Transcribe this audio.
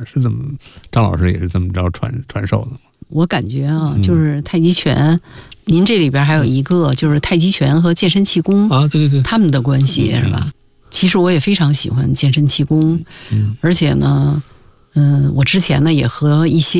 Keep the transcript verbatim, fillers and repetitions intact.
是这么，张老师也是这么着传传授的吗？ 我感觉啊，就是太极拳，嗯、您这里边还有一个就是太极拳和健身气功啊，对对对， 他们的关系、嗯、是吧？其实我也非常喜欢健身气功，嗯，而且呢，嗯、呃，我之前呢也和一些